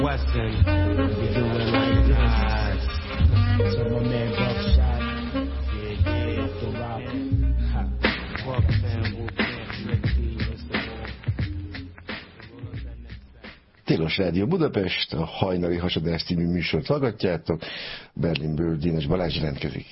Weston, we doing like this. So my man Buckshot, yeah, the rock. Bucktown, Wolfman, Tricky, Tilos Rádió Budapest, a Hajnali Hasadás című műsort hallgatjátok. Berlinből Dénes Balázs jelentkezik.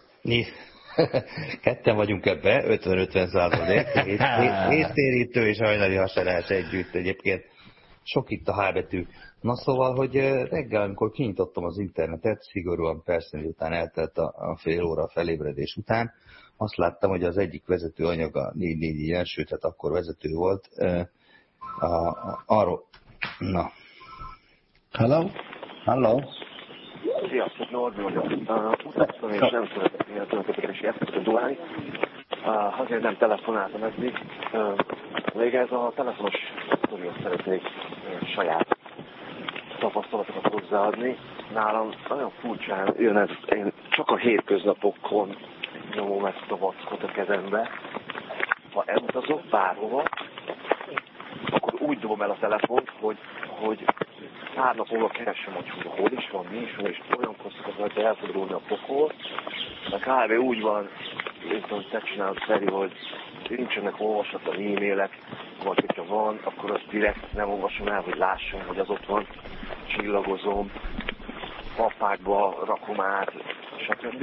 Ketten vagyunk ebbe, 50-50%. Résztérítő és hajnali hasadás együtt egyébként. Sok itt a H betű. Na szóval, hogy reggel, amikor kinyitottam az internetet, szigorúan persze, miután eltelt a fél óra a felébredés után, azt láttam, hogy az egyik vezető anyag a 444-en, sőt, hát akkor vezető volt, arról... Na. Hello? Hello? Sziasztok, Norbi vagyok. Utaztam és nem szeretek ilyen tulajdonképpen eszközön duálni. Azért nem telefonáltam eddig. Még ez a telefonos sztorihoz szeretnék saját tapasztalatokat hozzáadni. Nálam nagyon furcsán jön ez, én csak a hétköznapokon nyomom ezt a vackot a kezembe. Ha elutazok bárhova, akkor úgy dobom el a telefont, hogy pár nap múlva keresem, hogy hol is van, mi is van, és olyan koszkozott, hogy elfordulni a pokol. De kb. Úgy van, mint ahogy te csinálod, Feri, hogy nincsenek olvasatlan e-mailek, vagy hogyha van, akkor azt direkt nem olvasom el, hogy lássam, hogy az ott van, csillagozom, papákba rakom át, stb.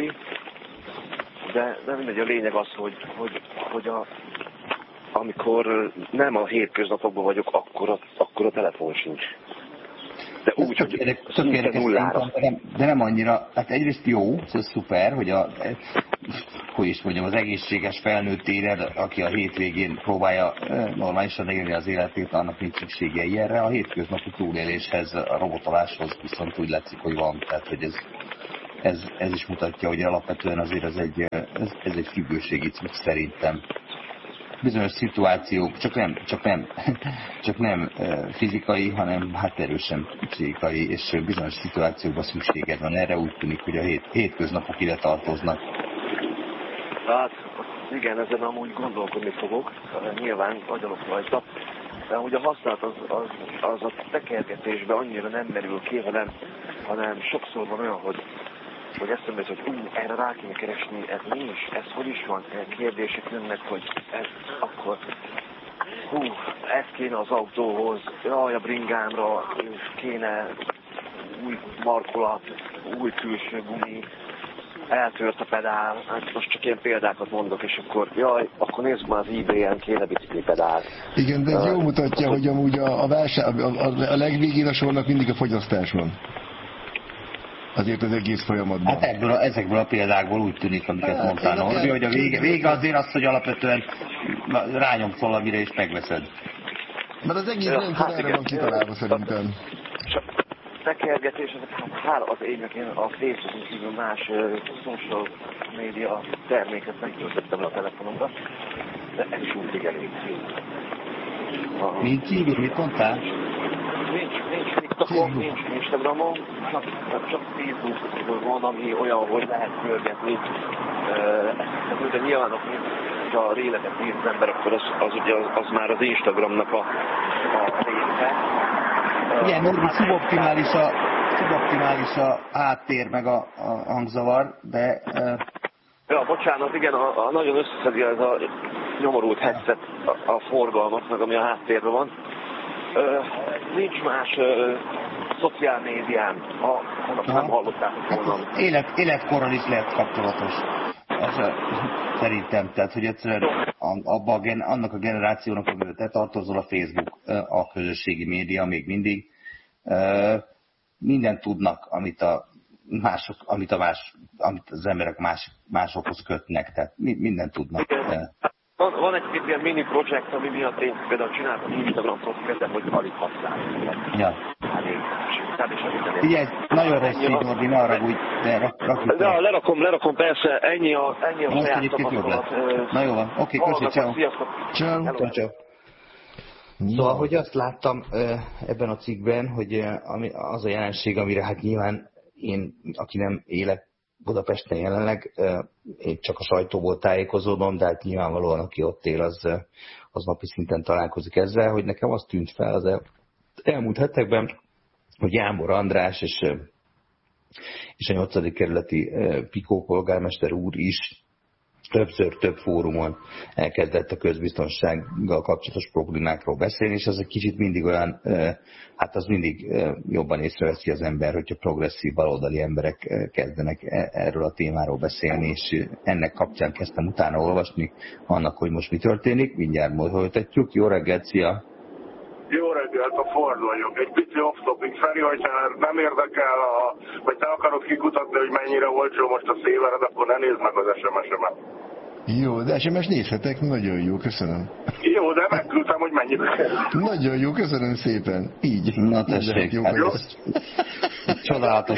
De mindegy, a lényeg az, hogy amikor nem a hétköznapokban vagyok, akkor a telefon sincs. De úgy, tökéletes de nem annyira, hát egyrészt jó, ez szuper, hogy hogy is mondjam, az egészséges felnőtt élet, aki a hétvégén próbálja normálisan élni az életét, annak nincs szüksége ilyenre. A hétköznapi túléléshez, a robotoláshoz viszont úgy látszik, hogy van. Tehát, hogy ez is mutatja, hogy alapvetően azért ez egy függőségi cucc szerintem. Bizonyos szituációk, csak nem fizikai, hanem hát erősen pszichikai, és bizonyos szituációkban szükséged van. Erre úgy tűnik, hogy a hétköznapok ide tartoznak. Hát igen, ezen amúgy gondolkodni fogok, nyilván agyalok rajta, de hogy a használat az a tekergetésben annyira nem merül ki, hanem sokszor van olyan, hogy eszembe jut, hogy erre rá kéne keresni, ez mi is, ez hogy is van, kérdések jönnek, hogy ez akkor, ez kéne az autóhoz, jaj, a bringámra kéne új markolat, új külső gumi, eltört a pedál, hát most csak ilyen példákat mondok, és akkor akkor nézzük már az eBay-en, kéne bicikli pedál. Igen, de ez jól mutatja, hogy amúgy a legvégén a sornak mindig a fogyasztás van. Azért az egész folyamatban. Hát ezekből a példákból úgy tűnik, amiket mondtál, Norbi, hogy a vége azért az, hogy alapvetően rányomsz valamire és megveszed. Mert az egész rendszer erre van kitalálva szerintem. Tekergetés, hála az égnek, én a Facebookon kívül más social média terméket megtöltöttem le a telefonomra, de ez is úgy elég. Mint kívül, mit mondtál? Nincs TikTokon, nincs Instagramon, csak Facebook van, ami olyan, hogy lehet pörgetni. De nyilván, ha a réleket néz az ember, akkor az már az Instagramnak a része. Igen, Norbi, szuboptimális a háttér meg a hangzavar, de... Ja, bocsánat, igen, nagyon összeszedi ez a nyomorult headset a forgalmat, meg ami a háttérben van. Nincs más szociál médián, ha nem hallottátok volna. Életkorral is lehet kapcsolatos. Szerintem, tehát, hogy egyszerűen annak a generációnak, amivel te tartozol, a Facebook, a közösségi média még mindig, mindent tudnak, amit az emberek másokhoz kötnek, tehát mindent tudnak. Van egy ilyen mini projekt, ami miatt én például csináltam Instagram profilt, de hogy alig használom. Ja. Figyelj, nagyon rossz így, Norbi, ne haragudj, de rakjuk. De lerakom, persze, ennyi a saját tapasztalat. Na jó van, oké, köszi, ciao. Ciao. Szóval, hogy azt láttam ebben a cikkben, hogy az a jelenség, amire hát nyilván én, aki nem élek Budapesten jelenleg, én csak a sajtóból tájékozódom, de hát nyilvánvalóan aki ott él, az napi szinten találkozik ezzel, hogy nekem azt tűnt fel az elmúlt hetekben, Jámbor András és a 8. kerületi Pikó polgármester úr is több fórumon elkezdett a közbiztonsággal kapcsolatos problémákról beszélni, és az egy kicsit mindig olyan, hát az mindig jobban észreveszi az ember, hogyha progresszív baloldali emberek kezdenek erről a témáról beszélni, és ennek kapcsán kezdtem utána olvasni annak, hogy most mi történik. Mindjárt folytatjuk. Jó reggelt, szia! Jó reggelt, a Ford vagyok. Egy pici off-topic, Feri, hogyha nem érdekel, vagy te akarod kikutatni, hogy mennyire olcsó most a szévered, akkor ne nézd meg az SMS-emet. Jó, de SMS nézhetek, nagyon jó, köszönöm. Jó, de megküldtem, hogy mennyire. Nagyon jó, köszönöm szépen. Így. Na tessék, csodálatos.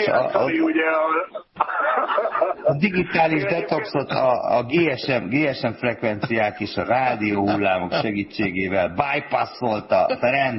A digitális detoxot a GSM frekvenciák és a rádió hullámok segítségével bypasszolta Ferenc.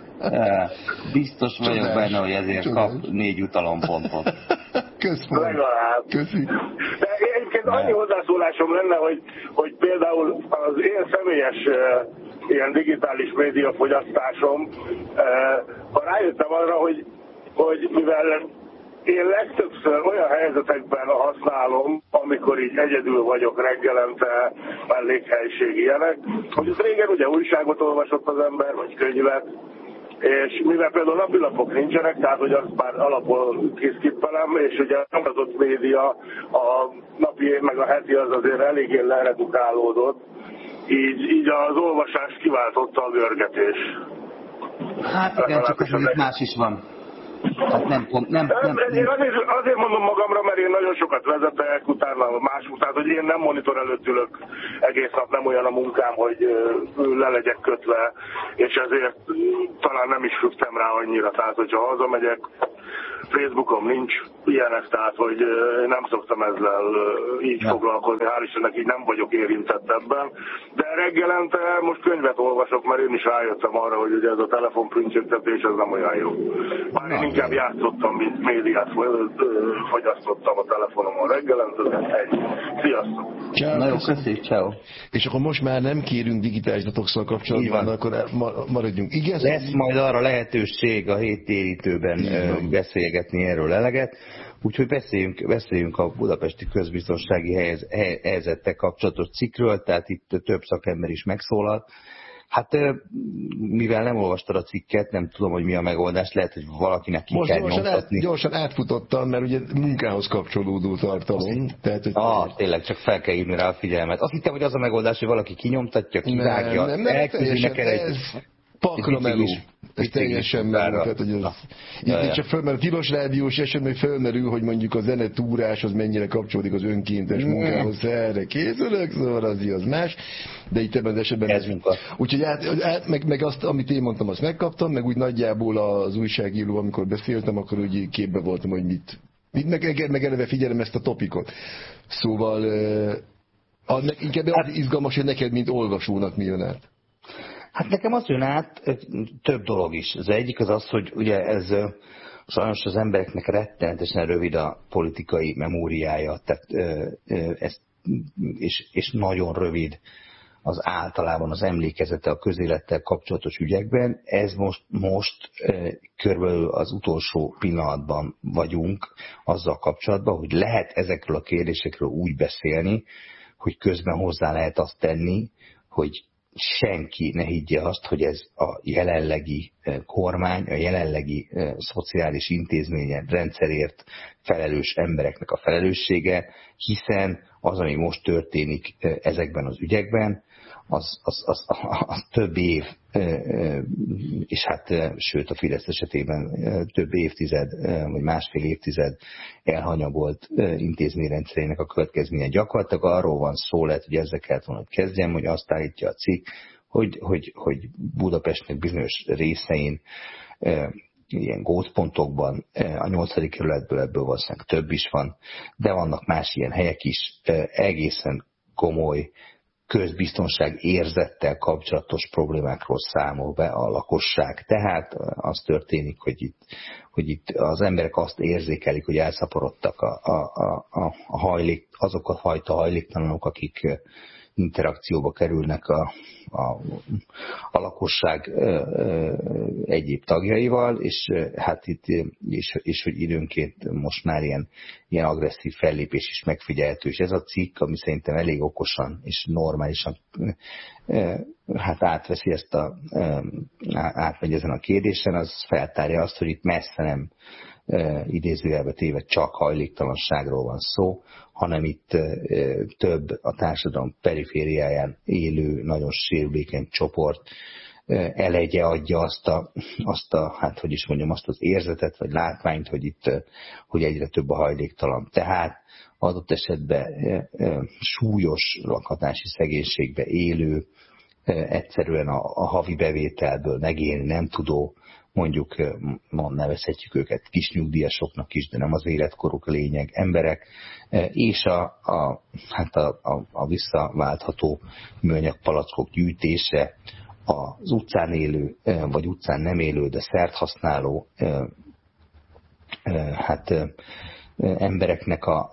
Biztos vagyok benne, hogy ezért kap 4 jutalompontot. Köszönöm. Köszi. De egyébként annyi hozzászólásom lenne, hogy például az én személyes ilyen digitális média fogyasztásom, ha rájöttem arra, hogy mivel én legtöbbször olyan helyzetekben használom, amikor így egyedül vagyok reggelente, mellékhelyiség ilyenek, hogy az régen ugye újságot olvasott az ember, vagy könyvet, és mivel például napilapok nincsenek, tehát hogy azt már alapból kiszkippelem, és ugye az adott média, a napi meg a heti az azért eléggé leredukálódott, így az olvasást kiváltotta a görgetés. Hát igen, csak az más is van. Hát nem. Én azért mondom magamra, mert én nagyon sokat vezetek, utána más után, hogy én nem monitor előtt ülök egész nap, nem olyan a munkám, hogy le legyek kötve, és ezért talán nem is fügtem rá annyira. Tehát, hogyha hazamegyek, Facebookom nincs ilyenek, tehát, hogy nem szoktam ezzel így foglalkozni, hál' Istennek így nem vagyok érintett ebben. De reggelente most könyvet olvasok, mert én is rájöttem arra, hogy ugye ez a telefonprintsöktetés az nem olyan jó. Már én inkább játszottam, mint médiát fogyasztottam a telefonomon reggelente, de egy. Sziasztok! Ciao. Nagyon köszönjük, ciao. És akkor most már nem kérünk digitális detoxsal kapcsolatban, akkor maradjunk. Igen? Lesz majd arra lehetőség a héttérítőben beszélgetni erről eleget, úgyhogy beszéljünk a budapesti közbiztonsági helyzettel kapcsolatos cikkről, tehát itt több szakember is megszólalt. Hát mivel nem olvastad a cikket, nem tudom, hogy mi a megoldás, lehet, hogy valakinek ki kell nyomtatni. Gyorsan átfutottam, mert ugye munkához kapcsolódó tartalom. Tehát, hogy tényleg csak fel kell hívni rá a figyelmet. Azt hittem, hogy az a megoldás, hogy valaki kinyomtatja, kivágja, elküldi neked egy... Pakra meló. Ez teljesen meló. Tehát, hogy ez csak fölmerül, a tilos rádiós esetben fölmerül, hogy mondjuk a zenetúrás az mennyire kapcsolódik az önkéntes munkához, erre készülök, szóval az más. De itt ebben az esetben ez úgyhogy meg azt, amit én mondtam, azt megkaptam, meg úgy nagyjából az újságíró, amikor beszéltem, akkor úgy képbe voltam, hogy mit meg eleve figyelem ezt a topikot. Szóval inkább az izgalmas, hogy neked, mint olvasónak mi jön át. Hát nekem az jön át, több dolog is. Az egyik az, hogy ugye ez sajnos az embereknek rettenetesen rövid a politikai memóriája, tehát és nagyon rövid az általában az emlékezete a közélettel kapcsolatos ügyekben. Ez most körülbelül az utolsó pillanatban vagyunk azzal kapcsolatban, hogy lehet ezekről a kérdésekről úgy beszélni, hogy közben hozzá lehet azt tenni, hogy senki ne higgye azt, hogy ez a jelenlegi kormány, a jelenlegi szociális intézményen, rendszerért felelős embereknek a felelőssége, hiszen az, ami most történik ezekben az ügyekben, az több év, és hát sőt a Fidesz esetében több évtized, vagy másfél évtized elhanyagolt intézményrendszerének a következménye. Gyakorlatilag arról van szó, lehet, hogy ezzel kellett volna, hogy kezdjem, hogy azt állítja a cikk, hogy Budapestnek bizonyos részein, ilyen gócpontokban, a 8. kerületből ebből valószínűleg több is van, de vannak más ilyen helyek is, egészen komoly közbiztonság érzettel kapcsolatos problémákról számol be a lakosság. Tehát az történik, hogy itt az emberek azt érzékelik, hogy elszaporodtak azok a fajta hajléktalanok, akik interakcióba kerülnek a lakosság egyéb tagjaival, és hát itt és hogy időnként most már ilyen agresszív fellépés is megfigyelhető. És ez a cikk, ami szerintem elég okosan és normálisan hát átveszi átmegy ezen a kérdésen, az feltárja azt, hogy itt messze nem idézőjelbe téve csak hajléktalanságról van szó, hanem itt több a társadalom perifériáján élő, nagyon sérülékeny csoport elegye adja azt az érzetet, vagy látványt, hogy egyre több a hajléktalan. Tehát adott esetben súlyos lakhatási szegénységbe élő, egyszerűen a havi bevételből megélni nem tudó, mondjuk nevezhetjük őket kisnyugdíjasoknak is, de nem az életkoruk a lényeg, emberek, és a visszaváltható műanyag palackok gyűjtése, az utcán élő, vagy utcán nem élő, de szert használó embereknek a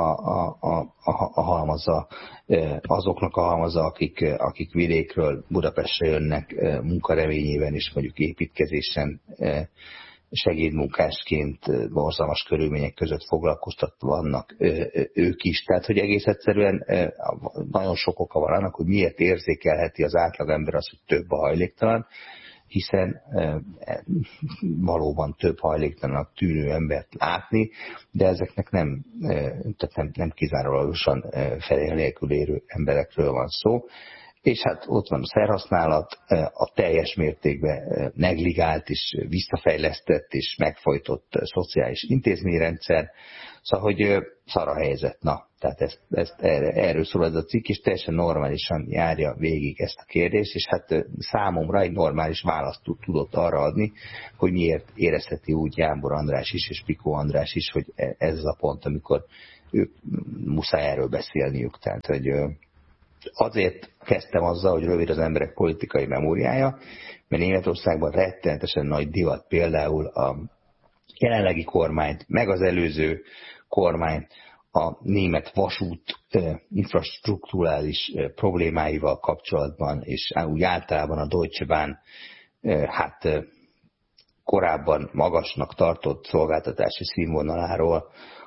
halmaza, azoknak a halmaza, akik vidékről Budapestre jönnek munkareményében, és mondjuk építkezésen segédmunkásként borzalmas körülmények között foglalkoztatva vannak ők is. Tehát, hogy egész egyszerűen nagyon sok oka van annak, hogy miért érzékelheti az átlagember azt, hogy több a hajléktalan, hiszen valóban több hajléktalannak tűnő embert látni, de ezeknek nem kizárólagosan fedél nélkül érő emberekről van szó. És hát ott van a szerhasználat, a teljes mértékben negligált és visszafejlesztett és megfojtott szociális intézményrendszer, szóval, hogy szar a helyzet. Na, tehát erről szól ez a cikk, és teljesen normálisan járja végig ezt a kérdést, és hát számomra egy normális választ tudott arra adni, hogy miért érezheti úgy Jámbor András is, és Picó András is, hogy ez az a pont, amikor ők muszáj erről beszélniük. Tehát, hogy azért kezdtem azzal, hogy rövid az emberek politikai memóriája, mert Németországban rettenetesen nagy divat például a jelenlegi kormányt, meg az előző kormányt a német vasút infrastrukturális problémáival kapcsolatban, és úgy általában a Deutsche Bahn korábban magasnak tartott szolgáltatási színvonaláról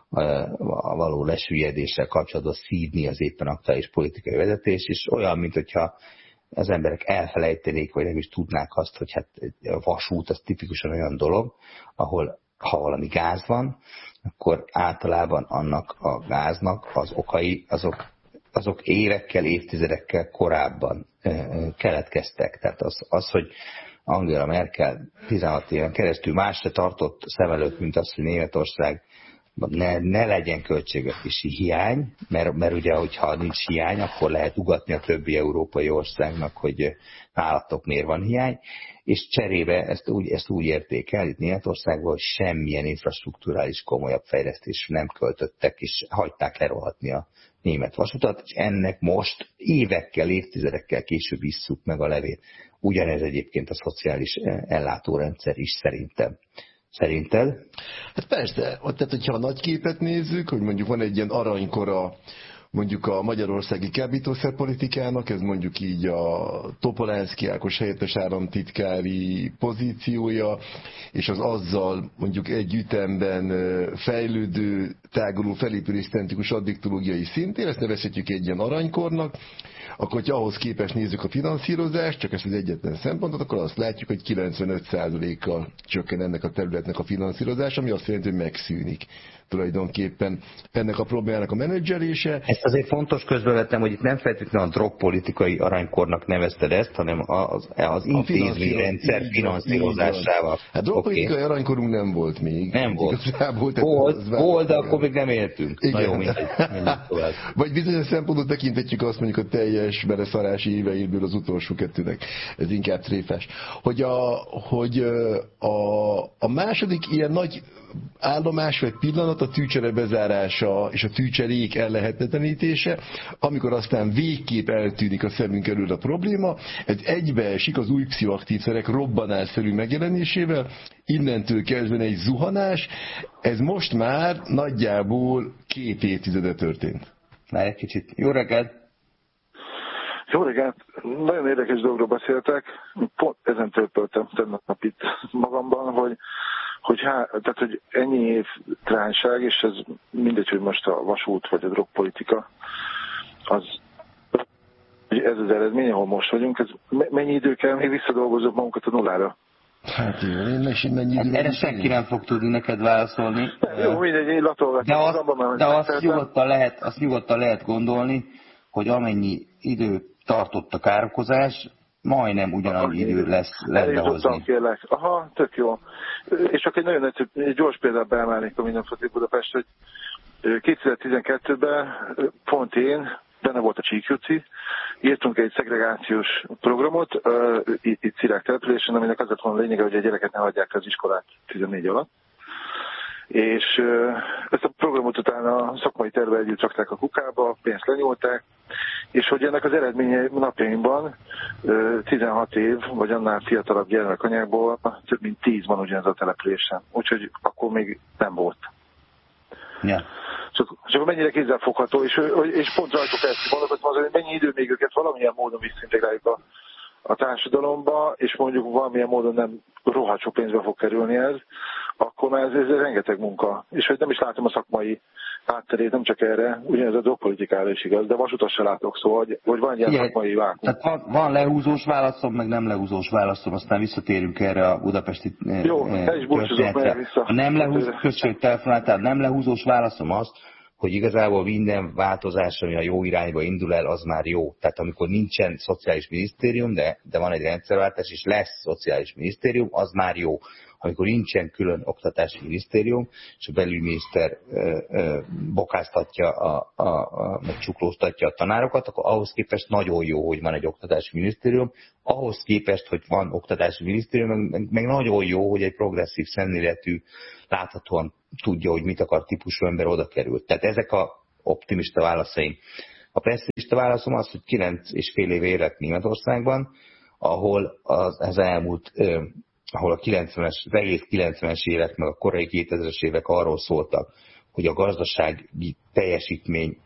a való lesüllyedéssel kapcsolatban szídni az éppen aktuális politikai vezetés, és olyan, mintha az emberek elfelejtenék, vagy nem is tudnák azt, hogy hát a vasút az tipikusan olyan dolog, ahol ha valami gáz van, akkor általában annak a gáznak az okai, azok évekkel, évtizedekkel korábban keletkeztek. Tehát az, hogy Angela Merkel 16 éven keresztül más se tartott szem előtt, mint az, hogy Németország ne legyen költségvetési hiány, mert ugye, hogyha nincs hiány, akkor lehet ugatni a többi európai országnak, hogy nálatok miért van hiány, és cserébe ezt úgy értékel itt Németországban, hogy semmilyen infrastrukturális komolyabb fejlesztés nem költöttek, és hagyták lerohatni a német vasutat, és ennek most évekkel, évtizedekkel később isszuk meg a levét. Ugyanez egyébként a szociális ellátórendszer is szerintem. Szerinted? Hát persze, tehát hogyha a nagy képet nézzük, hogy mondjuk van egy ilyen aranykora mondjuk a magyarországi kábítószerpolitikának, ez mondjuk így a Topolánszky Ákos helyettes államtitkári pozíciója, és az azzal mondjuk egy ütemben fejlődő, táguló, felépüléscentrikus addiktológiai szintén, ezt nevezhetjük egy ilyen aranykornak, akkor, hogyha ahhoz képest nézzük a finanszírozást, csak ezt az egyetlen szempontot, akkor azt látjuk, hogy 95%-kal csökken ennek a területnek a finanszírozása, ami azt jelenti, hogy megszűnik tulajdonképpen ennek a problémának a menedzselése. Ezt azért fontos közbevettem, hogy itt nem feltétlenül a drogpolitikai aranykornak nevezted ezt, hanem az intézményrendszer finanszírozásával. Hát drogpolitikai aranykorunk nem volt még. Nem volt. Volt, de akkor még nem éltünk. Na jó, mindegy. Vagy bizonyos szempontból tekintetjük azt mondjuk a teljes beleszarási éveiből az utolsó kettőnek. Ez inkább tréfás. Hogy a második ilyen nagy állomás vagy pillanat a tűcsere bezárása és a tűcserék ellehetetlenítése, amikor aztán végképp eltűnik a szemünk elől a probléma, ez egybeesik az új pszichoaktív szerek robbanásszerű megjelenésével, innentől kezdve egy zuhanás, ez most már nagyjából 2 évtizede történt. Már egy kicsit. Jó reggelt! Jó reggelt! Nagyon érdekes dologról beszéltek. Pont ezen töltöltem tegnap itt magamban, hogy ennyi év trányság, és ez mindegy, hogy most a vasút vagy a drogpolitika, ez az eredmény, ahol most vagyunk. Ez mennyi idő kell, még visszadolgozzuk magunkat a nullára? Hát jó, én is mennyi idő. Erre senki nem fog tudni neked válaszolni. Jó, mindegy, én latolgatom. De azt nyugodtan lehet gondolni, hogy amennyi idő tartott a károkozás, majdnem ugyanannyi idő lesz behozni. Kérlek. Aha, tök jó. És csak egy nagyon gyors példát beemelnék a Mindenföldi Budapest, hogy 2012-ben pont én, benne volt a Csíkjuci, írtunk egy szegregációs programot itt Szirák településen, aminek az lett volna a lényege, hogy a gyereket ne hagyják az iskolát 14 alatt. És ezt a programot utána a szakmai tervvel együtt rakták a kukába, pénzt lenyúlták, és hogy ennek az eredménye napjainkban 16 év, vagy annál fiatalabb gyermekanyákból több mint 10 van ugyanez a településen. Úgyhogy akkor még nem volt. Ja. Csak mennyire kézzelfogható, és pont rajtuk ezt gondolkodtam azon, hogy mennyi idő még őket valamilyen módon visszaintegráljuk a társadalomba, és mondjuk valamilyen módon nem rohadt sok pénzbe fog kerülni ez, akkor már ez rengeteg munka. És hogy nem is látom a szakmai hátterét, nem csak erre, ugyanez a drogpolitikára is igaz, de vasutat se látok, szóval, hogy van ilyen szakmai vákum. Tehát van lehúzós válaszom, meg nem lehúzós válaszom, aztán visszatérünk erre a budapesti történetre. A nem lehúzós, köszönjük telefonáltál, nem lehúzós válaszom az, hogy igazából minden változás, ami a jó irányba indul el, az már jó. Tehát amikor nincsen szociális minisztérium, de van egy rendszerváltás, és lesz szociális minisztérium, az már jó. Amikor nincsen külön oktatási minisztérium, és a belügyminiszter bokáztatja, meg csuklóztatja a tanárokat, akkor ahhoz képest nagyon jó, hogy van egy oktatási minisztérium. Ahhoz képest, hogy van oktatási minisztérium, meg nagyon jó, hogy egy progresszív szemléletű, láthatóan tudja, hogy mit akar típusú ember oda került. Tehát ezek a optimista válaszaim. A pessimista válaszom az, hogy 9,5 éve élek Németországban, ahol az elmúlt ahol a 90-es, az egész 90-es évek, meg a korai 2000-es évek arról szóltak, hogy a gazdasági teljesítmény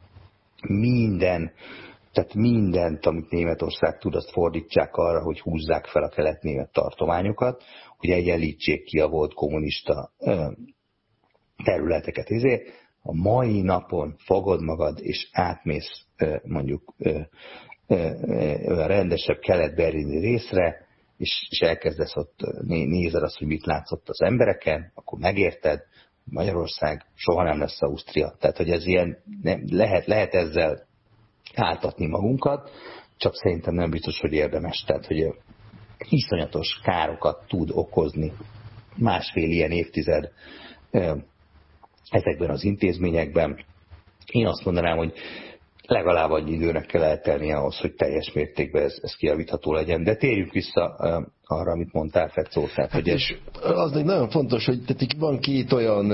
tehát mindent, amit Németország tud, azt fordítsák arra, hogy húzzák fel a kelet-német tartományokat, hogy egyenlítsék ki a volt kommunista területeket. Ezért a mai napon fogod magad, és átmész mondjuk olyan rendesebb kelet-berlini részre, és elkezdesz ott nézed azt, hogy mit látszott az embereken, akkor megérted, Magyarország soha nem lesz Ausztria. Tehát, hogy ez ilyen, lehet ezzel áltatni magunkat, csak szerintem nem biztos, hogy érdemes. Tehát, hogy iszonyatos károkat tud okozni másfél ilyen évtized ezekben az intézményekben. Én azt mondanám, hogy legalább annyi időnek kell eltelnie ahhoz, hogy teljes mértékben ez kijavítható legyen. De térjünk vissza arra, amit mondtál, Fecó. És az még nagyon fontos, hogy van két olyan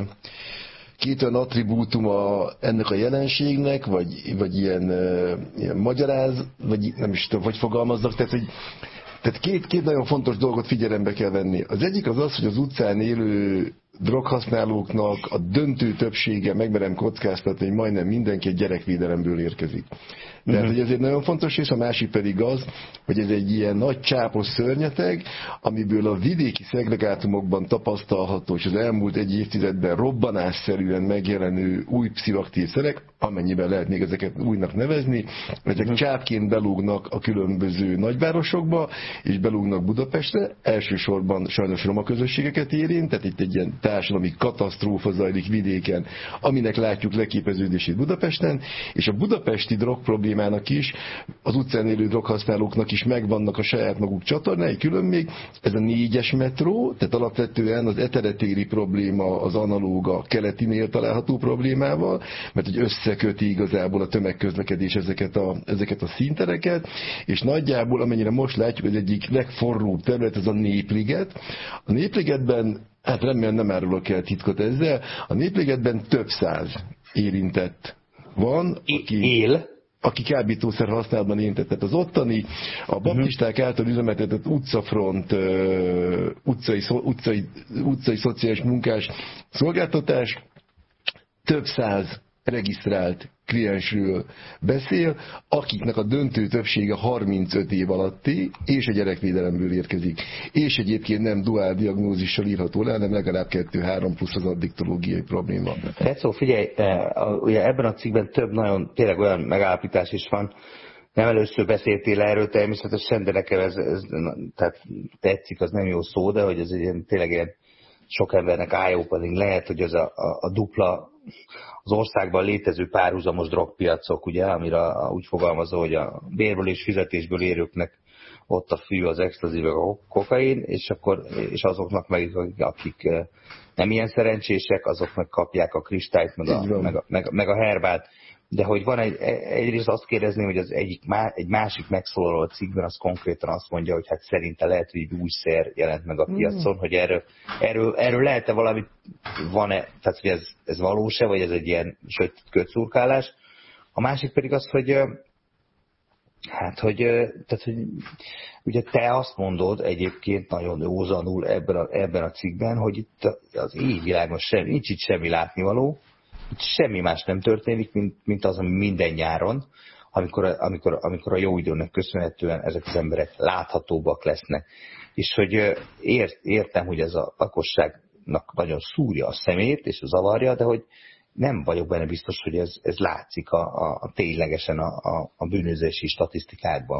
attribútuma ennek a jelenségnek, vagy ilyen magyaráz, vagy nem is tudom, hogy fogalmazzak. Tehát két nagyon fontos dolgot figyelembe kell venni. Az egyik az, hogy az utcán élő droghasználóknak a döntő többsége, megmerem kockáztatni, hogy majdnem mindenki egy gyerekvédelemből érkezik. Tehát, hogy ez egy nagyon fontos rész, a másik pedig az, hogy ez egy ilyen nagy csápos szörnyeteg, amiből a vidéki szegregátumokban tapasztalható, és az elmúlt egy évtizedben robbanásszerűen megjelenő új pszichoaktív szerek, amennyiben lehet még ezeket újnak nevezni, ezek csápként belúgnak a különböző nagyvárosokba, és belúgnak Budapestre, elsősorban sajnos roma közösségeket érint, tehát itt egy ilyen társadalmi katasztrófa zajlik vidéken, aminek látjuk leképeződését Budapesten, és a budapesti drogproblémának is, az utcán élő droghasználóknak is megvannak a saját maguk csatornái, külön még ez a 4-es metró, tehát alapvetően az eteretéri probléma az analóg a keletinél található problémával, mert hogy összeköti igazából a tömegközlekedés ezeket a színtereket, és nagyjából, amennyire most látjuk, az egyik legforróbb terület, ez a Népliget. A Népligetben, hát remélem nem árulok el titkot ezzel, a Népligetben több száz érintett van, aki kábítószer használatban érintett. Tehát az ottani, a baptisták által üzemeltetett utcafront, utcai szociális munkás szolgáltatás több száz regisztrált kliensről beszél, akiknek a döntő többsége 35 év alatti, és a gyerekvédelemből érkezik. És egyébként nem duál diagnózissal írható le, hanem legalább 2-3 plusz az addiktológiai probléma. Fecó, figyelj, ugye ebben a cikkben több nagyon tényleg olyan megállapítás is van, nem először beszéltél erről természetesen, de nekem ez tehát tetszik, az nem jó szó, de hogy ez egy ilyen, tényleg ilyen sok embernek eye-opening lehet, hogy ez a dupla, az országban létező párhuzamos drogpiacok, ugye, amire úgy fogalmazó, hogy a bérből és fizetésből érőknek ott a fű, az extazi, a kokain, és azoknak meg, akik nem ilyen szerencsések, azok meg kapják a kristályt, meg a herbát. De hogy van egyrészt azt kérdezni, hogy az egy másik megszólaló a cikkben, az konkrétan azt mondja, hogy hát szerinte lehet, hogy egy új szer jelent meg a piacon, hogy erről lehet-e valami, van-e, tehát hogy ez valós-e, vagy ez egy ilyen kötszurkálás. A másik pedig az, hogy tehát, hogy ugye te azt mondod egyébként nagyon józanul ebben a cikkben, hogy itt az égvilágon nincs itt semmi látnivaló, itt semmi más nem történik, mint az, ami minden nyáron, amikor a jó időnek köszönhetően ezek az emberek láthatóbbak lesznek. És hogy értem, hogy ez a lakosságnak nagyon szúrja a szemét és zavarja, de hogy nem vagyok benne biztos, hogy ez látszik ténylegesen a bűnözési statisztikákban,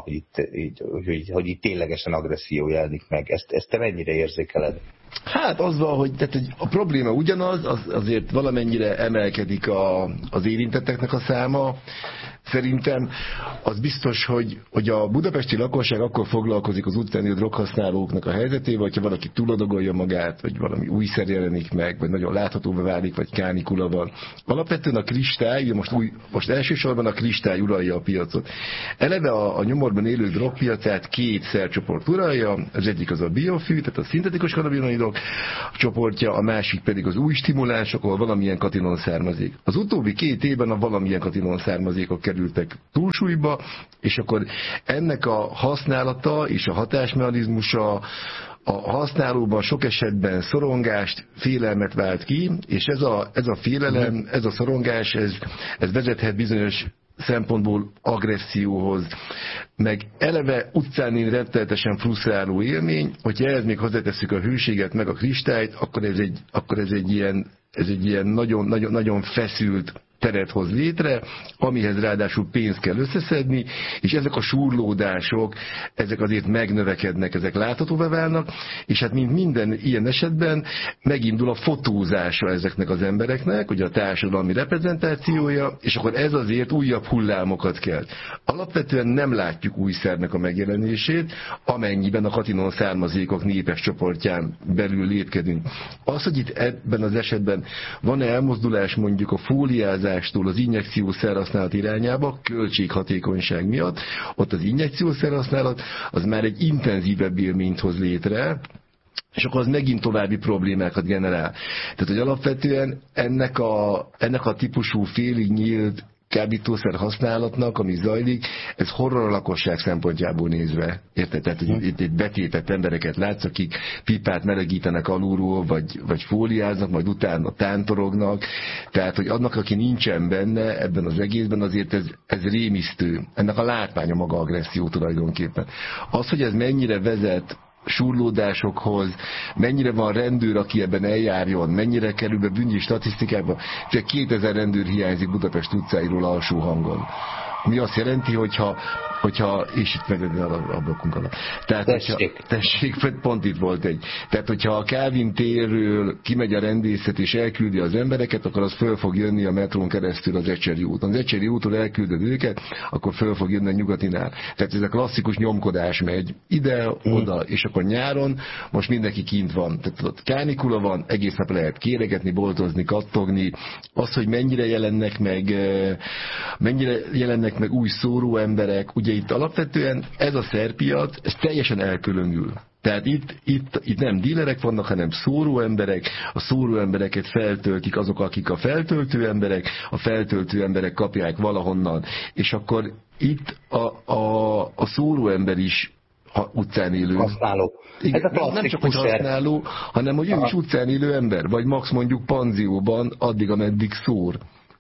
hogy itt ténylegesen agresszió jelenik meg. Ezt te mennyire érzékeled? Hát azzal, hogy tehát a probléma ugyanaz, azért valamennyire emelkedik az érintetteknek a száma. Szerintem az biztos, hogy a budapesti lakosság akkor foglalkozik az utcáni droghasználóknak a helyzetével, hogyha valaki túladagolja magát, vagy valami újszer jelenik meg, vagy nagyon láthatóvá válik, vagy kánikula van. Alapvetően a kristály, most elsősorban a kristály uralja a piacot. Eleve a nyomorban élő drogpiacát két szercsoport uralja, az egyik az a biofű, tehát a szintetikus kanabinoidok csoportja, a másik pedig az új stimulánsok, ahol valamilyen katinon származik. Az utóbbi 2 évben a valamilyen katinon származékok kerültek túlsúlyba, és akkor ennek a használata és a hatásmechanizmusa a használóban sok esetben szorongást, félelmet vált ki, és ez a félelem, ez a szorongás, ez vezethet bizonyos szempontból agresszióhoz, meg eleve utcán rettenetesen frusztráló élmény, hogyha ehhez még hozzátesszük a hőséget, meg a kristályt, akkor ez egy ilyen nagyon feszült teret hoz létre, amihez ráadásul pénzt kell összeszedni, és ezek a súrlódások, ezek azért megnövekednek, ezek láthatóvá válnak, és hát mint minden ilyen esetben megindul a fotózása ezeknek az embereknek, ugye a társadalmi reprezentációja, és akkor ez azért újabb hullámokat kelt. Alapvetően nem látjuk új szernek a megjelenését, amennyiben a katinon származékok népes csoportján belül lépkedünk. Az, hogy itt ebben az esetben van-e elmozdulás mondjuk a fóliázástól az injekciószer használat irányába, költséghatékonyság miatt, ott az injekciószer használat az már egy intenzívebb élményt hoz létre, és akkor az megint további problémákat generál. Tehát, hogy alapvetően ennek a típusú félig nyílt kábítószer használatnak, ami zajlik, ez horror a lakosság szempontjából nézve. Érted? Tehát, hogy itt betétett embereket látsz, akik pipát melegítenek alulról, vagy fóliáznak, majd utána tántorognak. Tehát, hogy annak, aki nincsen benne ebben az egészben, azért ez rémisztő. Ennek a látványa maga agresszió tulajdonképpen. Az, hogy ez mennyire vezet súrlódásokhoz, mennyire van rendőr, aki ebben eljárjon, mennyire kerül be bűnügyi statisztikákba, csak 2000 rendőr hiányzik Budapest utcáiról alsó hangon. Mi azt jelenti, hogyha és itt megledni a blokkunk alatt. Tehát, tessék, pont itt volt egy. Tehát, hogyha a Kálvin térről kimegy a rendészet és elküldi az embereket, akkor az föl fog jönni a metrón keresztül az Ecseri úton. Az Ecseri úton elküldöd őket, akkor föl fog jönni a Nyugatinál. Tehát ez a klasszikus nyomkodás megy ide, oda, és akkor nyáron most mindenki kint van. Tehát ott kánikula van, egész nap lehet kéregetni, boltozni, kattogni. Az, hogy mennyire jelennek meg új szóró emberek, ugye itt alapvetően ez a szerpiac, ez teljesen elkülönül. Tehát itt nem dílerek vannak, hanem szóró emberek, a szóró embereket feltöltik azok, akik a feltöltő emberek kapják valahonnan. És akkor itt a szóró ember is utcán élő. Használó. Igen, nem csak hogy használó, hanem hogy ő is utcán élő ember, vagy max mondjuk panzióban addig, ameddig szór.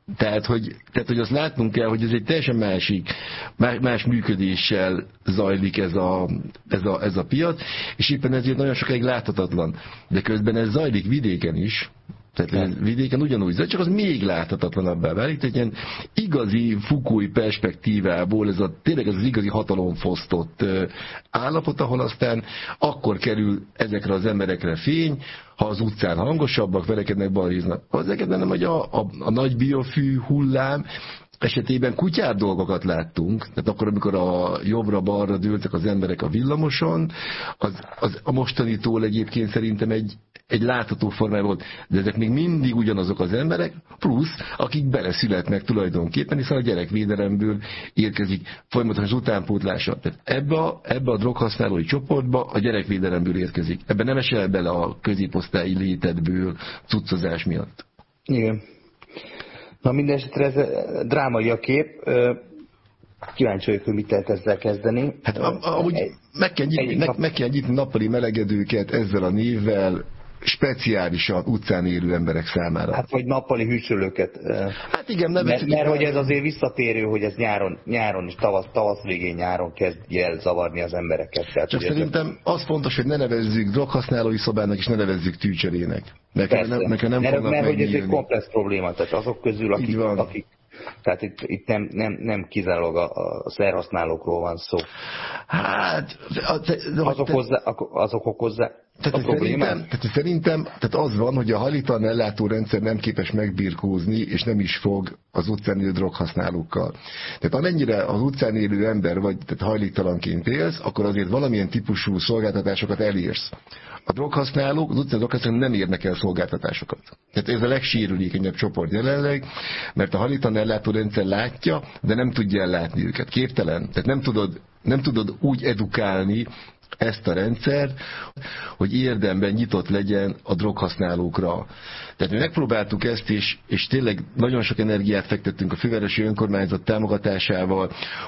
Tehát, hogy azt látnunk kell, hogy ez egy teljesen más működéssel zajlik ez a piac, és éppen ezért nagyon sokáig láthatatlan. De közben ez zajlik vidéken is, tehát vidéken ugyanúgy zajlik, csak az még láthatatlanabbá válik, tehát ilyen igazi Foucault-i perspektívából tényleg ez az igazi hatalomfosztott állapot, ahol aztán akkor kerül ezekre az emberekre fény, ha az utcán hangosabbak, verekednek, balhéznak. Ezeket nem, hogy a nagy biofű hullám esetében kutyább dolgokat láttunk, tehát akkor, amikor a jobbra-balra dőltek az emberek a villamoson, az a mostanitól egyébként szerintem egy látható formája volt, de ezek még mindig ugyanazok az emberek, plusz akik beleszületnek tulajdonképpen, hiszen a gyerekvédelemből érkezik folyamatosan az utánpótlása. Tehát ebbe a droghasználói csoportba a gyerekvédelemből érkezik. Ebben nem esel bele a középosztályi létedből cuccozás miatt. Igen. Na mindenesetre ez drámai a kép. Kíváncsi vagyok, hogy mit lehet ezzel kezdeni. Hát amúgy meg kell nyitni nappali melegedőket ezzel a névvel, speciálisan utcán élő emberek számára. Hát vagy nappali hűsölőket. Hát igen, mert hogy ez azért visszatérő, hogy ez nyáron és tavasz végén nyáron kezdje el zavarni az embereket. Tehát, csak szerintem az fontos, hogy ne nevezzük droghasználói szobának, és ne nevezzük tűcserének. Mert hogy ez egy komplex probléma, tehát azok közül, akik tehát itt nem kizárólag a szerhasználókról van szó. Hát azok okozzák a problémát? Szerintem az van, hogy a hajléktalan ellátórendszer nem képes megbirkózni, és nem is fog az utcán élő droghasználókkal. Tehát amennyire az utcán élő ember vagy, tehát hajléktalanként élsz, akkor azért valamilyen típusú szolgáltatásokat elérsz. A droghasználók, az utcán droghasználók nem érnek el szolgáltatásokat. Tehát ez a legsérülékenyebb csoport jelenleg, mert a hajléktalan ellátórendszer látja, de nem tudja ellátni őket. Képtelen. Tehát nem tudod úgy edukálni ezt a rendszert, hogy érdemben nyitott legyen a droghasználókra. Tehát mi megpróbáltuk ezt, és tényleg nagyon sok energiát fektettünk a fővárosi önkormányzat támogatásával,